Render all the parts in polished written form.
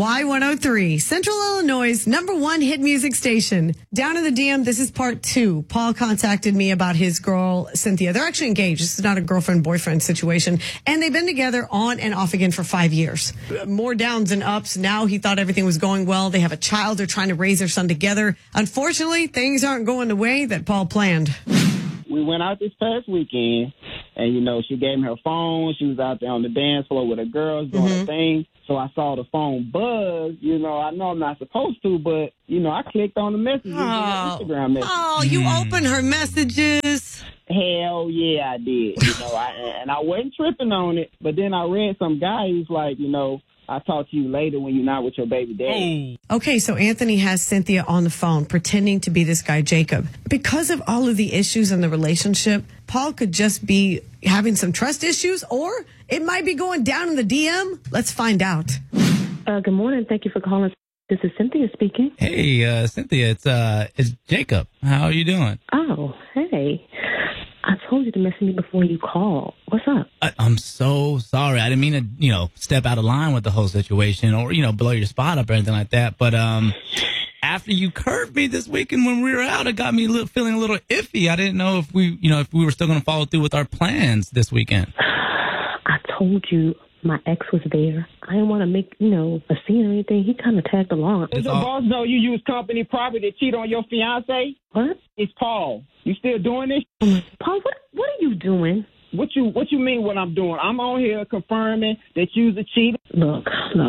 Y103, Central Illinois' #1 hit music station. Down in the DM, this is part 2. Paul contacted me about his girl, Cynthia. They're actually engaged. This is not a girlfriend-boyfriend situation. And they've been together on and off again for 5 years. More downs than ups. Now he thought everything was going well. They have a child. They're trying to raise their son together. Unfortunately, things aren't going the way that Paul planned. We went out this past weekend, and, she gave me her phone. She was out there on the dance floor with her girls doing her thing. So I saw the phone buzz. I know I'm not supposed to, but, I clicked on the messages, Instagram messages. Oh, you opened her messages. Hell yeah, I did. I wasn't tripping on it, but then I read some guy who's like, I'll talk to you later when you're not with your baby daddy. Okay, so Anthony has Cynthia on the phone pretending to be this guy, Jacob. Because of all of the issues in the relationship, Paul could just be having some trust issues, or it might be going down in the DM. Let's find out. Good morning. Thank you for calling. This is Cynthia speaking. Hey, Cynthia, it's Jacob. How are you doing? Oh, hey. I told you to message me before you call. What's up? I'm so sorry. I didn't mean to, step out of line with the whole situation or, blow your spot up or anything like that. But after you curved me this weekend when we were out, it got me feeling a little iffy. I didn't know if we were still going to follow through with our plans this weekend. I told you my ex was there. I didn't want to make, a scene or anything. He kind of tagged along. Does the boss know you use company property to cheat on your fiance? What? It's Paul. You still doing this? Paul, what are you doing? What you mean what I'm doing? I'm on here confirming that you's a cheater. Look.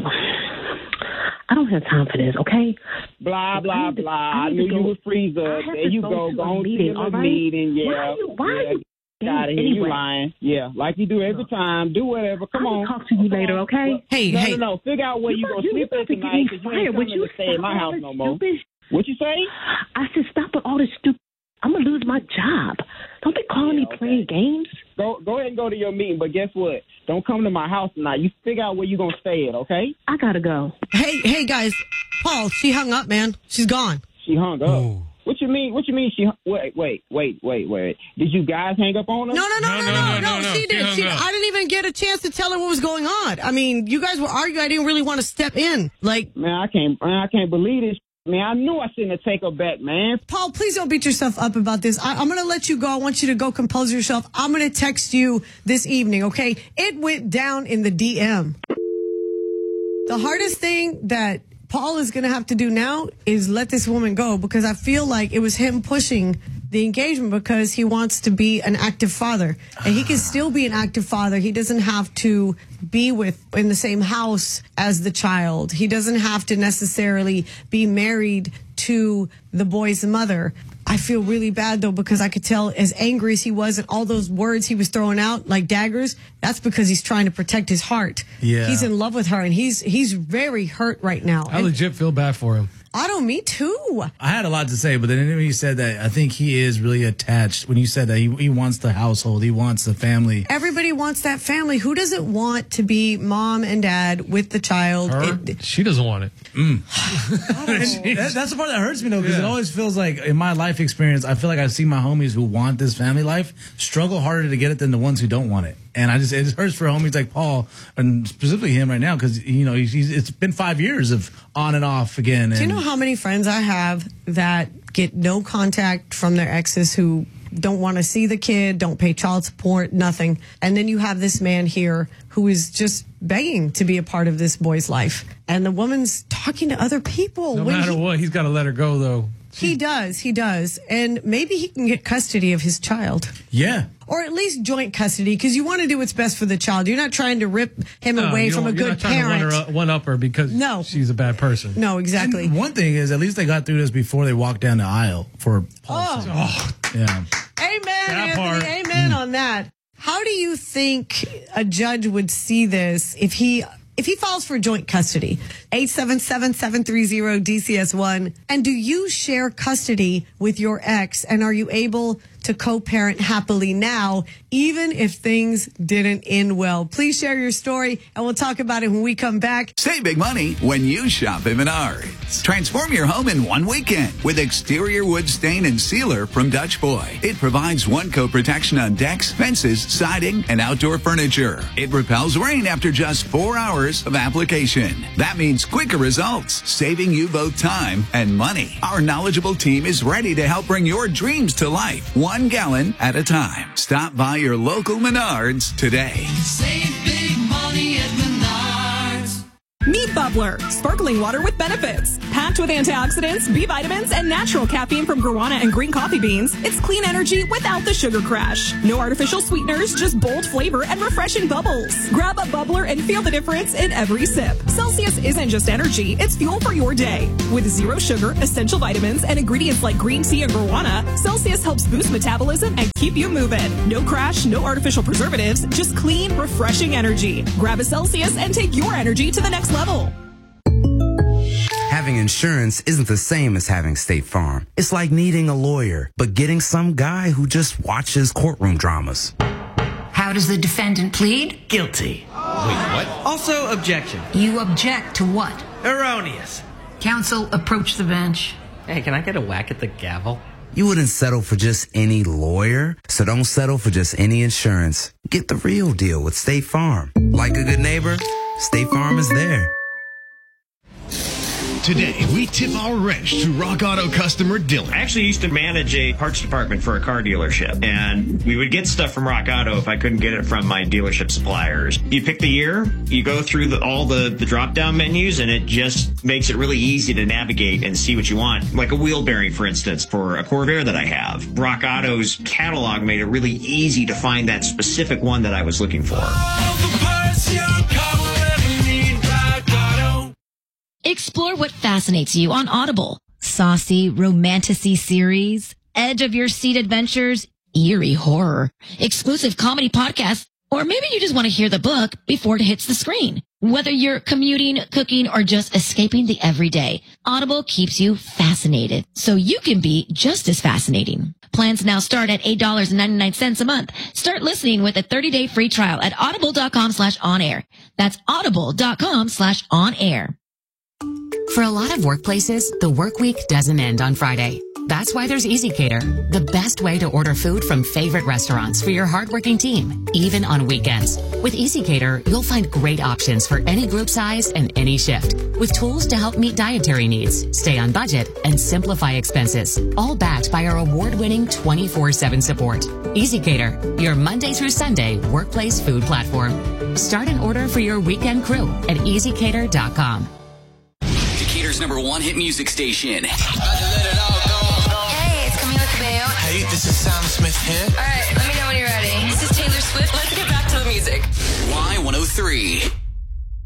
I don't have time for this, okay? Blah, blah, blah. I knew you would freeze up. There you go. Go on to your meeting. Yeah. Why are you got it. You lying. Yeah, like you do every time. Do whatever. Come on. I'll talk to you later, okay? Hey. No. Figure out where you going to sleep at tonight because you ain't coming to stay in my house no more. What you say? I said stop with all this stupid. I'm going to lose my job. Don't be calling me playing games. Go ahead and go to your meeting, but guess what? Don't come to my house tonight. You figure out where you're going to stay at, okay? I got to go. Hey, guys. Paul, she hung up, man. She's gone. She hung up? Ooh. What you mean? She wait. Did you guys hang up on her? No. She did. I didn't even get a chance to tell her what was going on. I mean, you guys were arguing. I didn't really want to step in. Man, I can't believe this. Man, I knew I shouldn't have taken her back, man. Paul, please don't beat yourself up about this. I'm going to let you go. I want you to go compose yourself. I'm going to text you this evening, okay? It went down in the DM. The hardest thing that Paul is going to have to do now is let this woman go, because I feel like it was him pushing the engagement because he wants to be an active father, and he can still be an active father. He doesn't have to be in the same house as the child. He doesn't have to necessarily be married to the boy's mother. I feel really bad though, because I could tell as angry as he was and all those words he was throwing out like daggers, that's because he's trying to protect his heart. Yeah. He's in love with her, and he's very hurt right now. I legit feel bad for him. Me too. I had a lot to say, but then when you said that, I think he is really attached. When you said that he wants the household, he wants the family. Everybody wants that family. Who doesn't want to be mom and dad with the child? She doesn't want it. That's the part that hurts me, though, because it always feels like, in my life experience, I feel like I've seen my homies who want this family life struggle harder to get it than the ones who don't want it. And it hurts for homies like Paul, and specifically him right now, because it's been 5 years of on and off again. Do you know how many friends I have that get no contact from their exes, who don't want to see the kid, don't pay child support, nothing? And then you have this man here who is just begging to be a part of this boy's life, and the woman's talking to other people. No matter what, he's got to let her go, though. He does. And maybe he can get custody of his child. Yeah. Or at least joint custody, because you want to do what's best for the child. You're not trying to rip him away from a good parent. You're not trying to one up her because she's a bad person. No, exactly. And one thing is, at least they got through this before they walked down the aisle for Paul. Yeah. Amen, Anthony. Amen on that. How do you think a judge would see this if he files for joint custody? 877-730-DCS1. And do you share custody with your ex? And are you able to co-parent happily now, even if things didn't end well. Please share your story, and we'll talk about it when we come back. Save big money when you shop at Menards. Transform your home in one weekend with exterior wood stain and sealer from Dutch Boy. It provides one-coat protection on decks, fences, siding, and outdoor furniture. It repels rain after just 4 hours of application. That means quicker results, saving you both time and money. Our knowledgeable team is ready to help bring your dreams to life, 1 gallon at a time. Stop by your local Menards today. Save big money at Menards. Meet Bubbler, sparkling water with benefits. Packed with antioxidants, B vitamins, and natural caffeine from guarana and green coffee beans, it's clean energy without the sugar crash. No artificial sweeteners, just bold flavor and refreshing bubbles. Grab a Bubbler and feel the difference in every sip. Celsius isn't just energy, it's fuel for your day. With zero sugar, essential vitamins, and ingredients like green tea and guarana, Celsius helps boost metabolism and keep you moving. No crash, no artificial preservatives, just clean, refreshing energy. Grab a Celsius and take your energy to the next level. Having insurance isn't the same as having State Farm. It's like needing a lawyer, but getting some guy who just watches courtroom dramas. How does the defendant plead? Guilty. Wait, what? Also, objection. You object to what? Erroneous. Counsel, approach the bench. Hey, can I get a whack at the gavel? You wouldn't settle for just any lawyer, so don't settle for just any insurance. Get the real deal with State Farm. Like a good neighbor, State Farm is there. Today, we tip our wrench to Rock Auto customer Dylan. I actually used to manage a parts department for a car dealership, and we would get stuff from Rock Auto if I couldn't get it from my dealership suppliers. You pick the year, you go through all the drop-down menus, and it just makes it really easy to navigate and see what you want. Like a wheel bearing, for instance, for a Corvair that I have. Rock Auto's catalog made it really easy to find that specific one that I was looking for. Explore what fascinates you on Audible. Saucy, romantic-y series, edge of your seat adventures, eerie horror, exclusive comedy podcasts, or maybe you just want to hear the book before it hits the screen. Whether you're commuting, cooking, or just escaping the everyday, Audible keeps you fascinated so you can be just as fascinating. Plans now start at $8.99 a month. Start listening with a 30-day free trial at audible.com/onair. That's audible.com/onair. For a lot of workplaces, the work week doesn't end on Friday. That's why there's EasyCater, the best way to order food from favorite restaurants for your hardworking team, even on weekends. With EasyCater, you'll find great options for any group size and any shift, with tools to help meet dietary needs, stay on budget, and simplify expenses, all backed by our award-winning 24/7 support. EasyCater, your Monday through Sunday workplace food platform. Start an order for your weekend crew at easycater.com. Decatur's #1 hit music station. Hey, it's Camila Cabello. Hey, this is Sam Smith here. All right, let me know when you're ready. This is Taylor Swift. Let's get back to the music. Y103.